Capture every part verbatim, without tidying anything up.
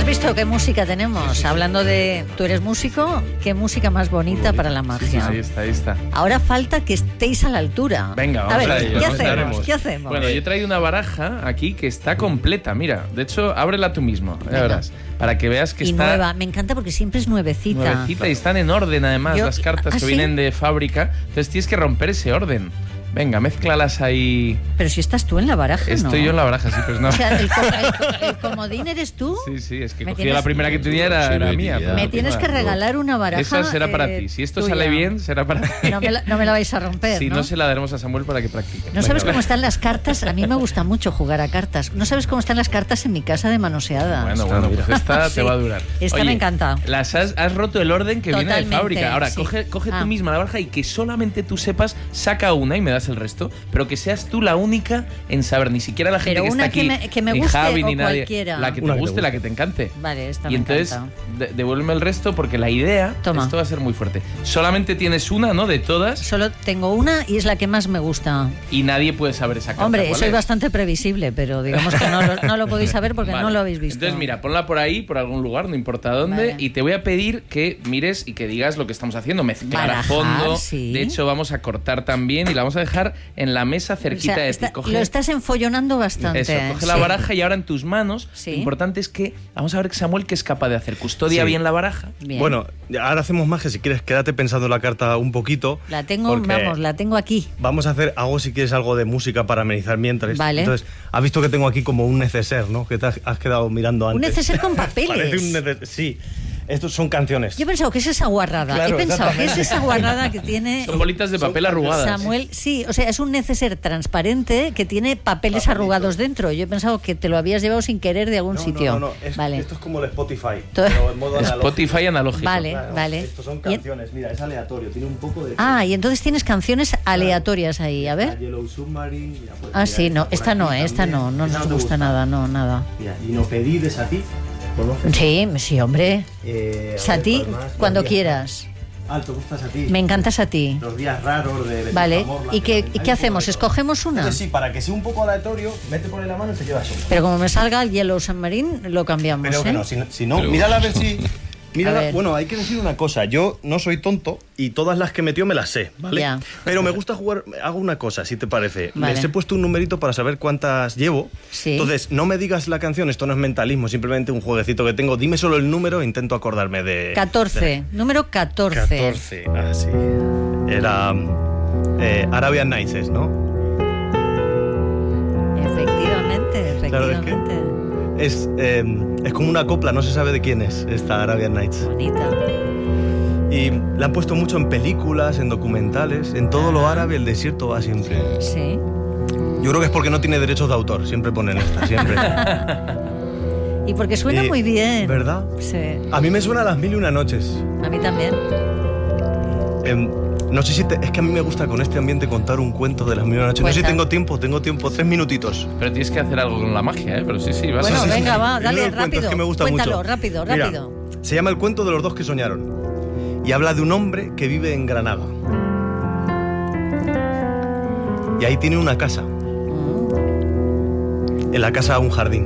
visto qué música tenemos? Sí, sí. Hablando de tú eres músico, qué música más bonita para la magia. Sí, sí, ahí está, ahí está. Ahora falta que estéis a la altura. Venga, vamos a ver, a ello. ¿qué hacemos? ¿Qué hacemos? Bueno, yo he traído una baraja aquí que está completa, mira. De hecho, ábrela tú mismo, ya verás. Para que veas que y está... nueva, me encanta porque siempre es nuevecita. Nuevecita y están en orden además yo, las cartas ¿ah, que sí? vienen de fábrica. Entonces tienes que romper ese orden. Venga, mézclalas ahí. Pero si estás tú en la baraja, Estoy ¿no? yo en la baraja, sí, pero no. O sea, ¿el, el, el comodín eres tú? Sí, sí, es que cogí tienes... la primera que tenía era, era mía. Me tienes que regalar una baraja. Esa será eh, para ti. Si esto tuya. sale bien, será para ti. No me la, no me la vais a romper, Si ¿no? no, se la daremos a Samuel para que practique. ¿No Venga, sabes venga. cómo están las cartas? A mí me gusta mucho jugar a cartas. ¿No sabes cómo están las cartas en mi casa de manoseadas? Bueno, bueno, pues esta sí, te va a durar. Esta Oye, me encanta. Las has, has roto el orden que Totalmente, viene de fábrica. Ahora, sí. coge, coge ah. tú misma la baraja y que solamente tú sepas, saca una y me das el resto, pero que seas tú la única en saber, ni siquiera la gente pero que está que aquí, me, que me ni guste Javi, o ni nadie. cualquiera. La que te Una que guste, te la que te encante. Vale, esta y me entonces, encanta. de, devuélveme el resto porque la idea, Toma. esto va a ser muy fuerte. Solamente tienes una, ¿no? De todas. Solo tengo una y es la que más me gusta. Y nadie puede saber esa carta. Hombre, ¿cuál soy es? bastante previsible, pero digamos que no lo, no lo podéis saber porque Vale. no lo habéis visto. Entonces, mira, ponla por ahí, por algún lugar, no importa dónde, Vale. y te voy a pedir que mires y que digas lo que estamos haciendo, mezclar Barajar, a fondo. sí. De hecho, vamos a cortar también y la vamos a dejar en la mesa cerquita O sea, de está- ti. Coge, lo estás enfollonando bastante. eso, coge la Sí. baraja y ahora en tus manos, Sí. lo importante es que vamos a ver Samuel qué es capaz de hacer. Custodia Sí. bien la baraja. Bien. Bueno, ahora hacemos magia. Si quieres, quédate pensando la carta un poquito. La tengo, porque vamos, la tengo aquí. Vamos a hacer algo, si quieres, algo de música para amenizar mientras. Vale. Entonces, has visto que tengo aquí como un neceser, ¿no? Que te has, has quedado mirando antes. Un neceser con papeles. Parece un neceser. Sí, estos son canciones. Yo he pensado que es esa guarrada. Claro, he pensado que es exactamente. esa guarrada que tiene Son bolitas de papel son- arrugadas. Samuel. Sí, o sea, es un neceser transparente que tiene papeles arrugados dentro. Yo he pensado que te lo habías llevado sin querer de algún No, sitio. No, no, no. Es- vale. Esto es como el Spotify, Todo- pero en modo analógico. Spotify analógico. Vale, Claro, vale. Estos son Y- canciones. Mira, es aleatorio. Tiene un poco de... Ah, y entonces tienes canciones aleatorias ahí. A La ver. Yellow Submarine. Mira, pues, Ah, mira, sí, no, por esta aquí no, eh, esta también. no, no Esa nos te gusta nada, no, nada. Mira, y no pedides a ti. ¿Conoces? Sí, sí, hombre. Eh, a Sati, ver, ¿cuál más? Los cuando días- quieras. Ah, te gustas a ti. Me encantas a ti. Los días raros de... de Vale, Morla, ¿y qué, hay y un qué poco hacemos? de todo. ¿Escogemos una? Entonces, sí, para que sea un poco aleatorio, mete por ahí la mano y te quedas solo. Pero como me salga el Yellow Submarine, lo cambiamos, Pero ¿eh? que no, si, no- si no, Pero- mírala a ver si... Mírala, A ver. bueno, hay que decir una cosa, yo no soy tonto y todas las que metió me las sé, ¿vale? Ya. Pero me gusta jugar, hago una cosa, si te parece. Vale. Les he puesto un numerito para saber cuántas llevo. Sí. Entonces, no me digas la canción, esto no es mentalismo, simplemente un jueguecito que tengo. Dime solo el número e intento acordarme de... catorce, de- número catorce. catorce, ah, sí. Era eh, Arabian Nights, ¿no? Efectivamente, Claro, es que- efectivamente. Es, eh, es como una copla, no se sabe de quién es esta Arabian Nights. Bonita. Y la han puesto mucho en películas, en documentales, en todo lo árabe el desierto va siempre. Sí. Yo creo que es porque no tiene derechos de autor, siempre ponen esta, siempre. Y porque suena Y- muy bien. ¿Verdad? Sí. A mí me suena a las mil y una noches. A mí también. Em, no sé si te- es que a mí me gusta con este ambiente contar un cuento de las mil y una noches. No sé si Cuenta. tengo tiempo, tengo tiempo, tres minutitos. Pero tienes que hacer algo con la magia, ¿eh? Pero sí, sí, vas Bueno, a... sí, sí. venga, va, Primero dale, el cuento, rápido. es que me gusta Cuéntalo, mucho. rápido, Mira, rápido. se llama El cuento de los dos que soñaron. Y habla de un hombre que vive en Granada. Y ahí tiene una casa. Mm. En la casa un jardín.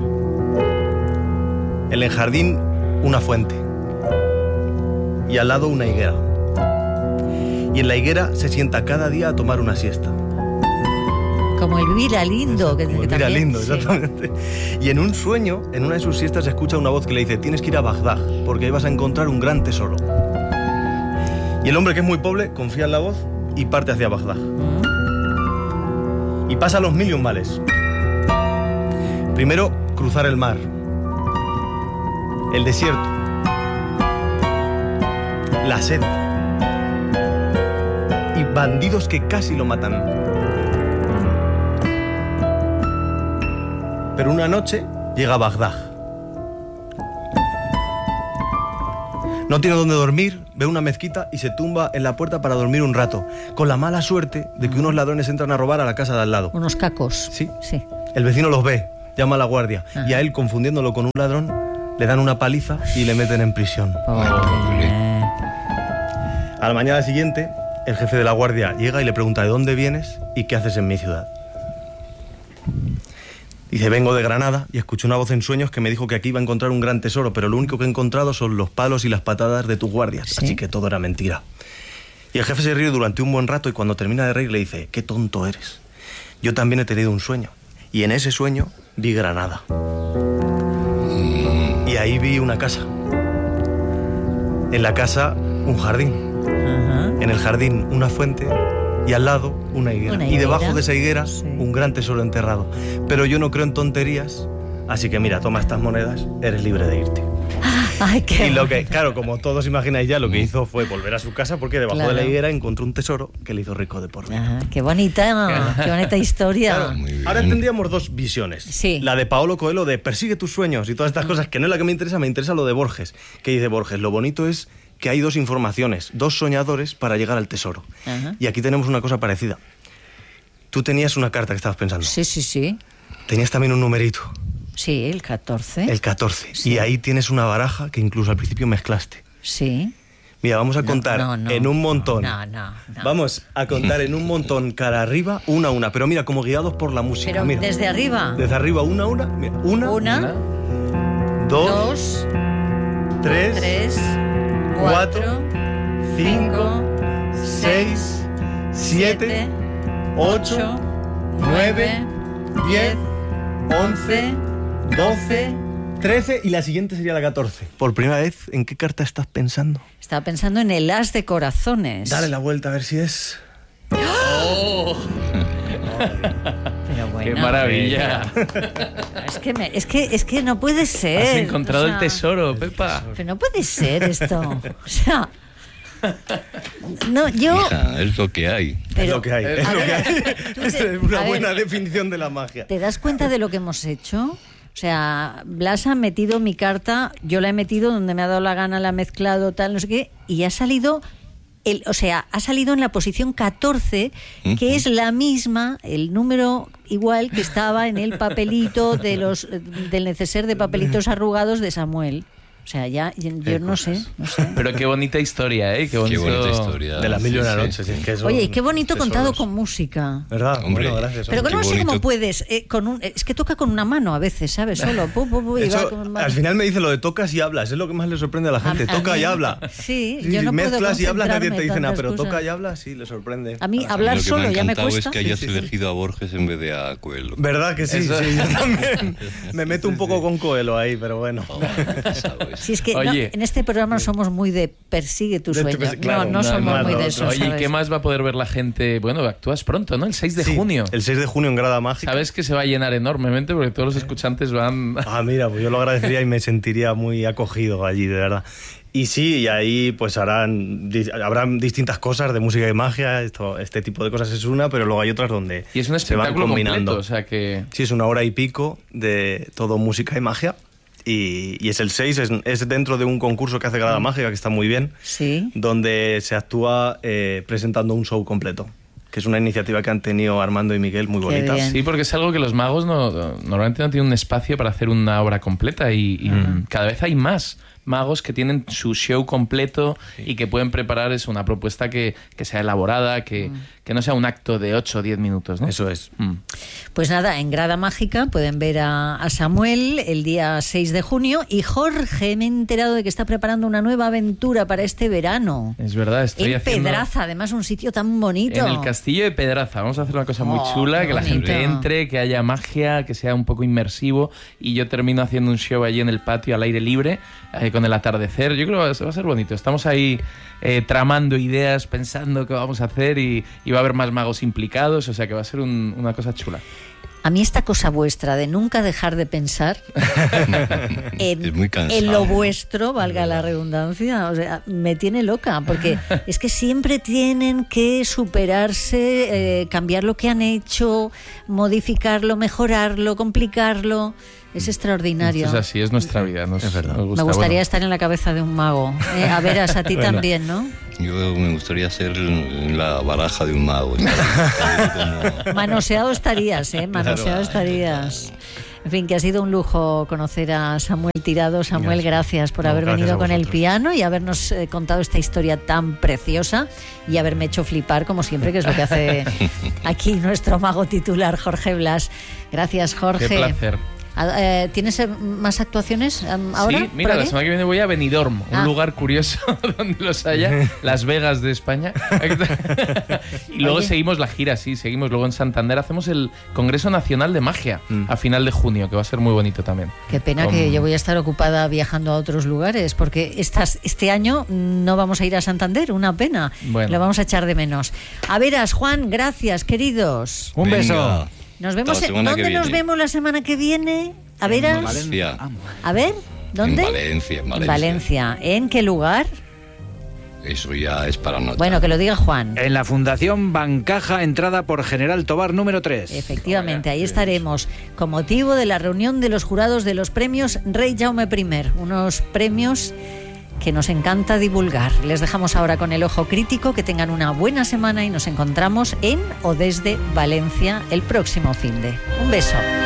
En el jardín una fuente. Y al lado una higuera. Y en la higuera se sienta cada día a tomar una siesta. Como Elvira Lindo. Que, Como que Elvira también, Lindo, sí. exactamente. Y en un sueño, en una de sus siestas, escucha una voz que le dice: tienes que ir a Bagdad, porque ahí vas a encontrar un gran tesoro. Y el hombre, que es muy pobre, confía en la voz y parte hacia Bagdad. Mm. Y pasa los mil y un males. Primero, cruzar el mar. El desierto. La sed. Y bandidos que casi lo matan. Pero una noche llega a Bagdad. No tiene dónde dormir, ve una mezquita y se tumba en la puerta para dormir un rato, con la mala suerte de que unos ladrones entran a robar a la casa de al lado. Unos cacos. Sí. Sí. El vecino los ve, llama a la guardia, Ajá. y a él, confundiéndolo con un ladrón, le dan una paliza y le meten en prisión. Pobre. A la mañana siguiente, el jefe de la guardia llega y le pregunta: ¿de dónde vienes y qué haces en mi ciudad? Dice, vengo de Granada y escuché una voz en sueños que me dijo que aquí iba a encontrar un gran tesoro, pero lo único que he encontrado son los palos y las patadas de tus guardias, ¿sí? Así que todo era mentira. Y el jefe se ríe durante un buen rato y cuando termina de reír le dice, qué tonto eres. Yo también he tenido un sueño y en ese sueño vi Granada. Y ahí vi una casa. En la casa un jardín. Uh-huh. En el jardín una fuente y al lado una higuera. Una higuera. Y debajo de esa higuera sí. un gran tesoro enterrado. Pero yo no creo en tonterías, así que mira, toma estas monedas, eres libre de irte. Ay, qué y lo que, claro, como todos imagináis ya, lo que hizo fue volver a su casa porque debajo claro. de la higuera encontró un tesoro que le hizo rico de por vida. Ah, qué bonita, qué bonita historia. Claro, ahora tendríamos dos visiones. Sí. La de Paolo Coelho de persigue tus sueños y todas estas cosas, que no es la que me interesa, me interesa lo de Borges. Que dice Borges, lo bonito es que hay dos informaciones, dos soñadores para llegar al tesoro. Ajá. Y aquí tenemos una cosa parecida. Tú tenías una carta que estabas pensando. Sí, sí, sí. Tenías también un numerito. Sí, el catorce. El catorce. Sí. Y ahí tienes una baraja que incluso al principio mezclaste. Sí. Mira, vamos a contar no, no, no, en un montón. No, no, no. Vamos a contar en un montón cara arriba, una a una. Pero mira, como guiados por la música. Pero mira. desde arriba. Desde arriba, una a una. Mira, una. Una. una dos, dos. Tres. Tres. Cuatro. Cinco. Seis. Siete. Ocho. Nueve. Diez. Once. doce, trece y la siguiente sería la catorce. Por primera vez, ¿en qué carta estás pensando? Estaba pensando en el as de corazones. Dale la vuelta a ver si es... ¡Oh! Pero bueno. ¡Qué maravilla! Es que, me, es, que, es que no puede ser. Has encontrado o sea, el tesoro, Pepa. Pero no puede ser esto. O sea... No, yo... Hija, es lo que hay. Pero, es lo que hay. Es, ver, lo que hay. te, es una buena ver, definición de la magia. ¿Te das cuenta de lo que hemos hecho? O sea, Blas ha metido mi carta, yo la he metido donde me ha dado la gana, la ha mezclado, tal, no sé qué, y ha salido... El, o sea, ha salido en la posición catorce, uh-huh. que es la misma, el número igual que estaba en el papelito de los del neceser de papelitos arrugados de Samuel. O sea, ya, yo, yo no sé, no sé. Pero qué bonita historia, ¿eh? Qué, bonito... qué bonita historia. De las mil y una sí, noches. sí. Es que Oye, y qué bonito tesoros. Contado con música. ¿Verdad? Hombre, bueno, gracias. Pero que no qué sé bonito. cómo puedes. Eh, con un, es que toca con una mano a veces, ¿sabes? Solo. Pu, pu, pu, y Eso, va con... al final me dice lo de tocas y hablas. Es lo que más le sorprende a la gente. A- a toca mí- y habla. Sí, Sí, yo no si puedo mezclas y hablas, nadie concentrarme te dice nada. tantas Pero cosas. toca y habla, sí, le sorprende. A mí Ah, hablar Lo que solo me ha ya me encantado cuesta. es que hayas Sí, sí, sí. elegido a Borges en vez de a Coelho. ¿Verdad que sí? Eso- Sí, yo también. Me meto un poco con Coelho ahí, pero bueno. Oh, ¿sabes? Si es que Oye. no, en este programa somos muy de persigue tu De tu sueño. persi- claro, no, no no, somos no, muy no, de no. eso. Oye, ¿y ¿sabes? qué más va a poder ver la gente? Bueno, actúas pronto, ¿no? El seis de Sí, junio. El seis de junio en Grada Mágica. Sabes que se va a llenar enormemente porque todos los escuchantes van... Ah, mira, pues yo lo agradecería y me sentiría muy acogido allí, de verdad. Y sí, y ahí pues harán di- habrán distintas cosas de música y magia. Esto, este tipo de cosas es una, pero luego hay otras donde Y es un se van espectáculo combinando. completo, o sea que... Sí, es una hora y pico de todo música y magia. Y, y es el seis, es, es dentro de un concurso que hace Grada Mágica, que está muy bien, Sí. donde se actúa eh, presentando un show completo, que es una iniciativa que han tenido Armando y Miguel muy Qué bonita. bien. Sí, porque es algo que los magos no, normalmente no tienen un espacio para hacer una obra completa y, y Mm. cada vez hay más magos que tienen su show completo y que pueden preparar eso, una propuesta que, que sea elaborada, que, Mm. que no sea un acto de ocho o diez minutos, ¿no? Eso es. Mm. Pues nada, en Grada Mágica pueden ver a, a Samuel el día seis de junio y Jorge, me he enterado de que está preparando una nueva aventura para este verano. Es verdad, estoy En haciendo... Pedraza, además un sitio tan bonito. En el castillo de Pedraza. Vamos a hacer una cosa muy Oh, chula, qué que la bonito. gente entre, que haya magia, que sea un poco inmersivo y yo termino haciendo un show allí en el patio al aire libre eh, con el atardecer. Yo creo que va a ser bonito. Estamos ahí eh, tramando ideas, pensando qué vamos a hacer y, y va a haber más magos implicados, o sea que va a ser un- una cosa chula. A mí esta cosa vuestra de nunca dejar de pensar en, Es muy cansado. en lo vuestro, valga la redundancia, o sea, me tiene loca, porque es que siempre tienen que superarse, eh, cambiar lo que han hecho, modificarlo, mejorarlo, complicarlo. Es extraordinario. Esto es así, es nuestra vida. Nos, Es verdad. nos gusta. Me gustaría Bueno, estar en la cabeza de un mago. ¿eh? A ver, a ti Bueno. también, ¿no? Yo me gustaría ser la baraja de un mago. ¿no? Como- Manoseado estarías, ¿eh? Manoseado Claro. estarías. En fin, que ha sido un lujo conocer a Samuel Tirado. Samuel, gracias, gracias por no, haber gracias venido con el vosotros. piano y habernos eh, contado esta historia tan preciosa y haberme hecho flipar, como siempre, que es lo que hace aquí nuestro mago titular, Jorge Blas. Gracias, Jorge. Qué placer. Eh, ¿Tienes eh, más actuaciones um, ahora? Sí, mira, la semana que viene voy a Benidorm, un ah. lugar curioso donde los haya, Las Vegas de España. Y luego Oye. seguimos la gira, sí, seguimos. Luego en Santander hacemos el Congreso Nacional de Magia mm. a final de junio, que va a ser muy bonito también. Qué pena Con... que yo voy a estar ocupada viajando a otros lugares, porque estas, este año no vamos a ir a Santander, una pena. Bueno. Lo vamos a echar de menos. A veras, Juan, gracias, queridos. Un Venga. beso. Nos vemos. Hasta la en- semana ¿Dónde que nos viene. vemos la semana que viene? A veras. Valencia. A ver, ¿dónde? En Valencia, en Valencia. Valencia. ¿En qué lugar? Eso ya es para notar. Bueno, que lo diga Juan. En la Fundación Bancaja, entrada por General Tobar número tres. Efectivamente, ahí estaremos con motivo de la reunión de los jurados de los premios Rey Jaume primero, unos premios que nos encanta divulgar. Les dejamos ahora con el ojo crítico, que tengan una buena semana y nos encontramos en o desde Valencia el próximo finde. Un beso.